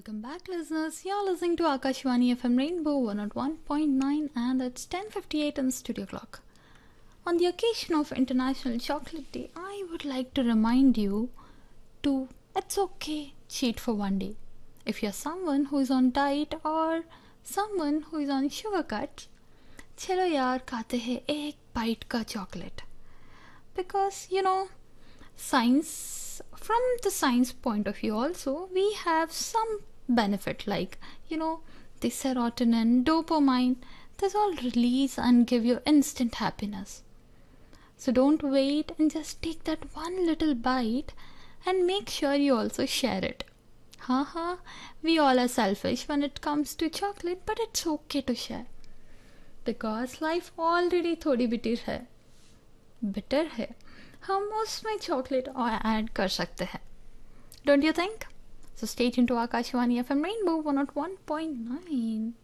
Welcome back, listeners. You're listening to Akashvani FM Rainbow 101.9 and it's 10:58 on the studio clock. On the occasion of International Chocolate Day, I would like to remind you to it's okay cheat for one day. If you're someone who is on diet or someone who is on sugar cuts, चलो यार खाते हैं एक bite का chocolate. Because science, from the science point of view also, we have some benefit like the serotonin, dopamine, this all release and give you instant happiness. So don't wait and just take that one little bite and make sure you also share it. Haha, we all are selfish when it comes to chocolate, but it's okay to share. Because life already थोड़ी bitter है, हम उसमें chocolate और add कर सकते हैं. Don't you think? So stay tuned to Akashvani FM Rainbow 101.9.